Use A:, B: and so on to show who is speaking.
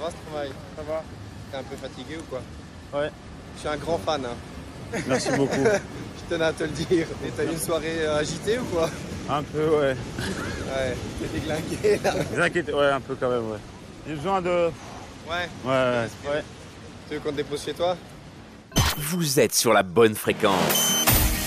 A: va ce travail?
B: Ça va?
A: T'es un peu fatigué ou quoi?
B: Ouais.
A: Je suis un grand fan, hein.
B: Merci beaucoup.
A: Je tenais à te le dire. Et t'as eu une soirée agitée ou quoi?
B: Un peu, ouais.
A: Ouais, t'es déglingué là.
B: Ne vous inquiétez, ouais, un peu quand même, ouais. J'ai besoin de...
A: Ouais.
B: Ouais.
A: Tu veux qu'on te dépose chez toi?
C: Vous êtes sur la bonne fréquence.